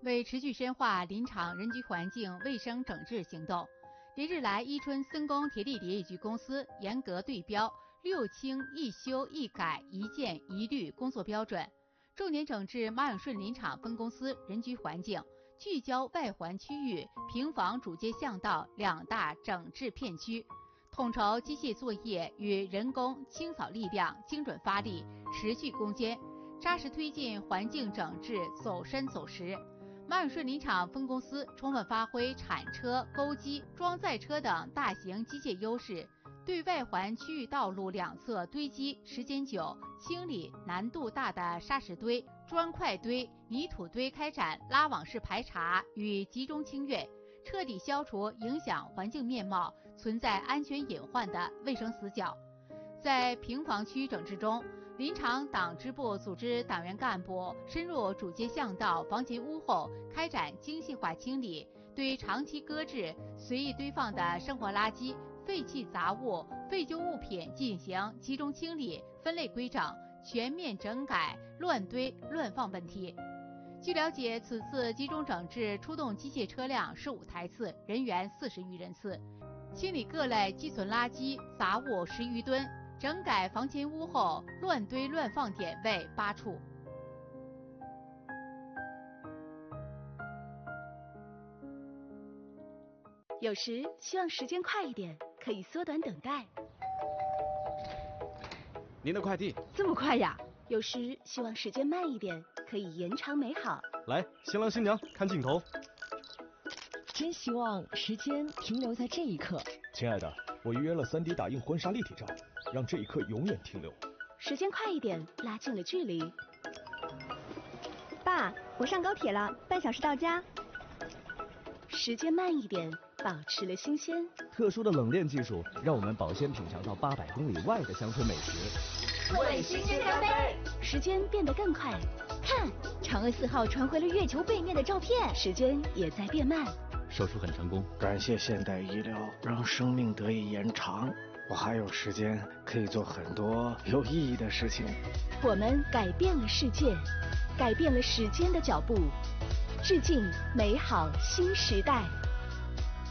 为持续深化林场人居环境卫生整治行动，连日来，伊春森工铁力冶业局公司严格对标6清一修一改一建一绿工作标准，重点整治马永顺林场分公司人居环境，聚焦外环区域、平房主街巷道2大整治片区，统筹机械作业与人工清扫力量精准发力，持续攻坚，扎实推进环境整治走深走实。马永顺林场分公司充分发挥铲车、钩机、装载车等大型机械优势，对外环区域道路两侧堆积时间久、清理难度大的砂石堆、砖块堆、泥土堆开展拉网式排查与集中清运，彻底消除影响环境面貌、存在安全隐患的卫生死角。在平房区整治中，林场党支部组织党员干部深入主街巷道、房前屋后，开展精细化清理，对长期搁置、随意堆放的生活垃圾、废弃杂物、废旧物品进行集中清理、分类归整，全面整改乱堆乱放问题。据了解，此次集中整治出动机械车辆15台次，人员40余人次，清理各类积存垃圾杂物10余吨，整改房前屋后乱堆乱放点位8处。 有时希望时间快一点，可以缩短等待。 您的快递。 这么快呀？ 有时希望时间慢一点，可以延长美好。 来，新郎新娘看镜头。 真希望时间停留在这一刻。 亲爱的，我预约了3D 打印婚纱立体照，让这一刻永远停留。 时间快一点，拉近了距离。 爸，我上高铁了，半小时到家。 时间慢一点，保持了新鲜。 特殊的冷链技术让我们保鲜品尝到800公里外的乡村美食。 为新鲜干杯！ 时间变得更快，看， 嫦娥4号传回了月球背面的照片。 时间也在变慢。 手术很成功， 感谢现代医疗，让生命得以延长。我还有时间可以做很多有意义的事情。 我们改变了世界，改变了时间的脚步，致敬美好新时代。